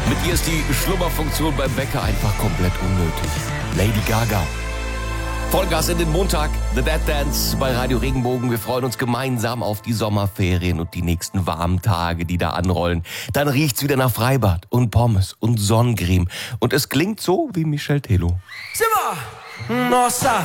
Mit ihr ist die Schlummerfunktion beim Wecker einfach komplett unnötig. Lady Gaga. Vollgas in den Montag, The Dead Dance bei Radio Regenbogen. Wir freuen uns gemeinsam auf die Sommerferien und die nächsten warmen Tage, die da anrollen. Dann riecht's wieder nach Freibad und Pommes und Sonnencreme. Und es klingt so wie Michel Telo. Simmer! Nossa!